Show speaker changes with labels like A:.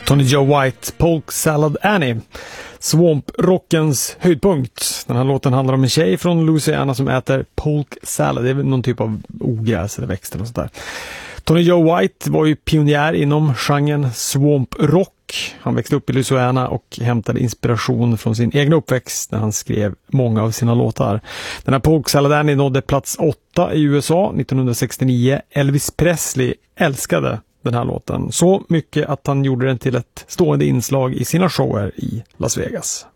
A: Tony Joe White, Polk Salad Annie. Swamp-rockens höjdpunkt. Den här låten handlar om en tjej från Louisiana som äter polk salad. Det är väl någon typ av ogräs eller växter och sådär. Tony Joe White var ju pionjär inom genren swamp-rock. Han växte upp i Louisiana och hämtade inspiration från sin egen uppväxt när han skrev många av sina låtar. Den här Polk Salad Annie nådde plats 8 i USA 1969. Elvis Presley älskade den här låten så mycket att han gjorde den till ett stående inslag i sina shower i Las Vegas.